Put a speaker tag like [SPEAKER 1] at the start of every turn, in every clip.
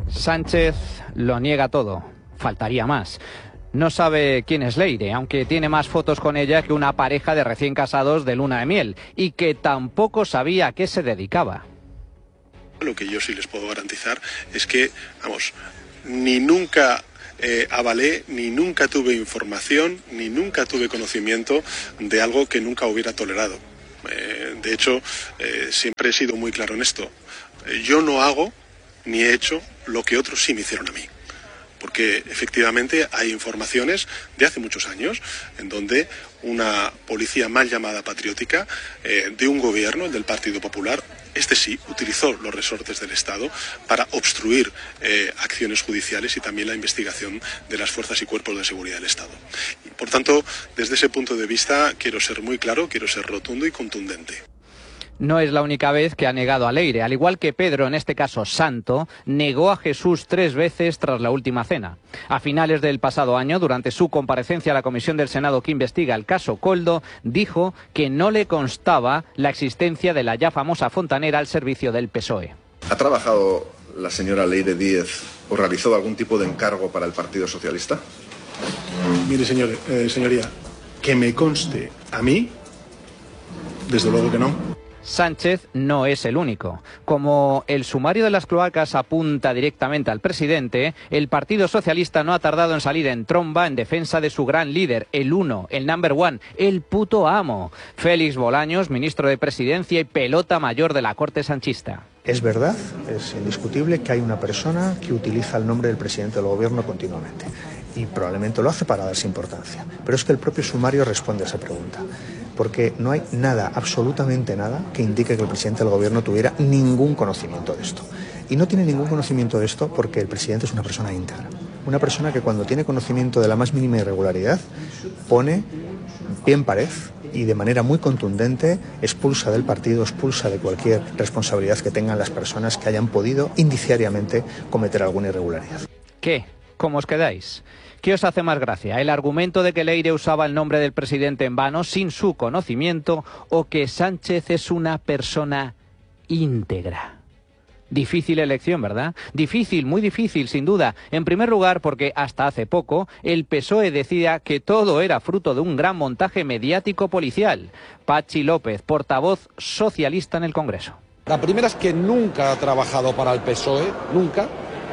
[SPEAKER 1] Sánchez lo niega todo, faltaría más. No sabe quién es Leire, aunque tiene más fotos con ella que una pareja de recién casados de luna de miel, y que tampoco sabía a qué se dedicaba.
[SPEAKER 2] Lo que yo sí les puedo garantizar es que, vamos, ni nunca avalé, ni nunca tuve información, ni nunca tuve conocimiento de algo que nunca hubiera tolerado. De hecho, siempre he sido muy claro en esto. Yo no hago ni he hecho lo que otros sí me hicieron a mí. Porque efectivamente hay informaciones de hace muchos años en donde una policía mal llamada patriótica de un gobierno, el del Partido Popular, este sí, utilizó los resortes del Estado para obstruir acciones judiciales y también la investigación de las fuerzas y cuerpos de seguridad del Estado. Y, por tanto, desde ese punto de vista quiero ser muy claro, quiero ser rotundo y contundente.
[SPEAKER 1] No es la única vez que ha negado a Leire, al igual que Pedro, en este caso santo, negó a Jesús 3 veces tras la última cena. A finales del pasado año, durante su comparecencia a la comisión del Senado que investiga el caso Koldo, dijo que no le constaba la existencia de la ya famosa fontanera al servicio del PSOE.
[SPEAKER 3] ¿Ha trabajado la señora Leire Díez o realizó algún tipo de encargo para el Partido Socialista?
[SPEAKER 2] Mire, señoría, que me conste a mí, desde luego que no.
[SPEAKER 1] Sánchez no es el único. Como el sumario de las cloacas apunta directamente al presidente, el Partido Socialista no ha tardado en salir en tromba en defensa de su gran líder, el uno, el number one, el puto amo, Félix Bolaños, ministro de Presidencia y pelota mayor de la corte sanchista.
[SPEAKER 4] Es verdad, es indiscutible que hay una persona que utiliza el nombre del presidente del gobierno continuamente y probablemente lo hace para darse importancia. Pero es que el propio sumario responde a esa pregunta. Porque no hay nada, absolutamente nada, que indique que el presidente del gobierno tuviera ningún conocimiento de esto. Y no tiene ningún conocimiento de esto porque el presidente es una persona íntegra. Una persona que cuando tiene conocimiento de la más mínima irregularidad pone pie en pared y de manera muy contundente expulsa del partido, expulsa de cualquier responsabilidad que tengan las personas que hayan podido indiciariamente cometer alguna irregularidad.
[SPEAKER 1] ¿Qué? ¿Cómo os quedáis? ¿Qué os hace más gracia? ¿El argumento de que Leire usaba el nombre del presidente en vano, sin su conocimiento, o que Sánchez es una persona íntegra? Difícil elección, ¿verdad? Difícil, muy difícil, sin duda. En primer lugar, porque hasta hace poco el PSOE decía que todo era fruto de un gran montaje mediático policial. Patxi López, portavoz socialista en el Congreso.
[SPEAKER 5] La primera es que nunca ha trabajado para el PSOE, nunca.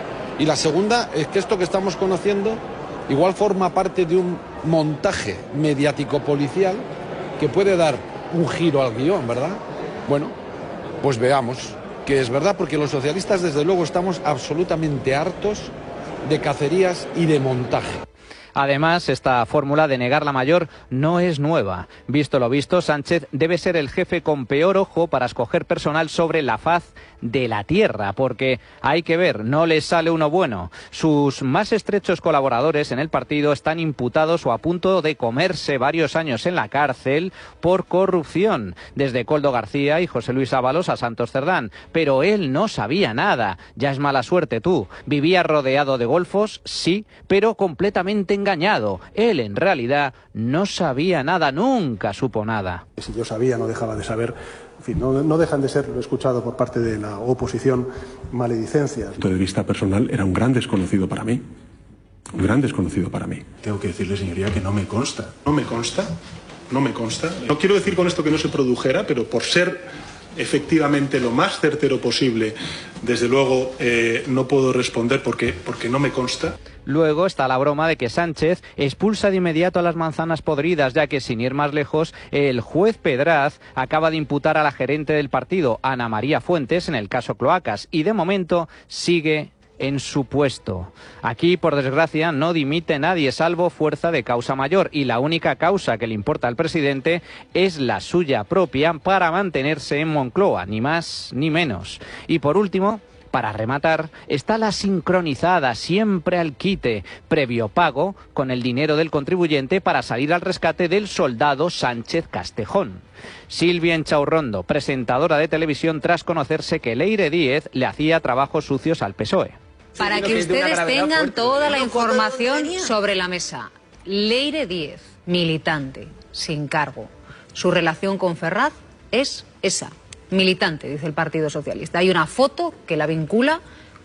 [SPEAKER 5] Y la segunda es que esto que estamos conociendo igual forma parte de un montaje mediático policial que puede dar un giro al guión, ¿verdad? Bueno, pues veamos que es verdad, porque los socialistas desde luego estamos absolutamente hartos de cacerías y de montaje.
[SPEAKER 1] Además, esta fórmula de negar la mayor no es nueva. Visto lo visto, Sánchez debe ser el jefe con peor ojo para escoger personal sobre la faz de la tierra, porque hay que ver, no le sale uno bueno. Sus más estrechos colaboradores en el partido están imputados o a punto de comerse varios años en la cárcel por corrupción, desde Koldo García y José Luis Ábalos a Santos Cerdán. Pero él no sabía nada. Ya es mala suerte tú. Vivía rodeado de golfos, sí, pero completamente engañado. Él en realidad no sabía nada, nunca supo nada.
[SPEAKER 2] Si yo sabía, no dejaba de saber. En fin, no dejan de ser, lo he escuchado por parte de la oposición, maledicencias.
[SPEAKER 6] Desde el punto de vista personal, era un gran desconocido para mí. Un gran desconocido para mí.
[SPEAKER 2] Tengo que decirle, señoría, que no me consta. No me consta. No me consta. No quiero decir con esto que no se produjera, pero por ser efectivamente lo más certero posible, desde luego no puedo responder porque no me consta.
[SPEAKER 1] Luego está la broma de que Sánchez expulsa de inmediato a las manzanas podridas, ya que sin ir más lejos, el juez Pedraz acaba de imputar a la gerente del partido, Ana María Fuentes, en el caso Cloacas, y de momento sigue en su puesto. Aquí, por desgracia, no dimite nadie salvo fuerza de causa mayor, y la única causa que le importa al presidente es la suya propia para mantenerse en Moncloa, ni más ni menos. Y por último, para rematar, está la sincronizada, siempre al quite, previo pago con el dinero del contribuyente para salir al rescate del soldado Sánchez Castejón. Silvia Enchaurrondo, presentadora de televisión tras conocerse que Leire Díez le hacía trabajos sucios al PSOE.
[SPEAKER 7] Para que ustedes tengan toda la información sobre la mesa. Leire Díez, militante, sin cargo. Su relación con Ferraz es esa. Militante, dice el Partido Socialista. Hay una foto que la vincula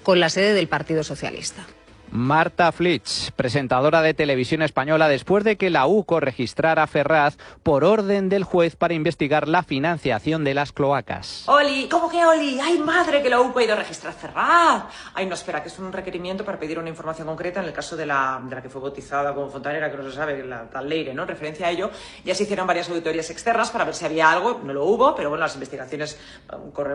[SPEAKER 7] con la sede del Partido Socialista.
[SPEAKER 1] Marta Flitsch, presentadora de Televisión Española, después de que la UCO registrara a Ferraz por orden del juez para investigar la financiación de las cloacas.
[SPEAKER 8] ¡Oli! ¿Cómo que Oli? ¡Ay, madre, que la UCO ha ido a registrar a Ferraz! Ay, no, espera, que es un requerimiento para pedir una información concreta en el caso de la que fue bautizada como fontanera, que no se sabe, la tal Leire, ¿no? En referencia a ello, ya se hicieron varias auditorías externas para ver si había algo, no lo hubo, pero bueno, las investigaciones corren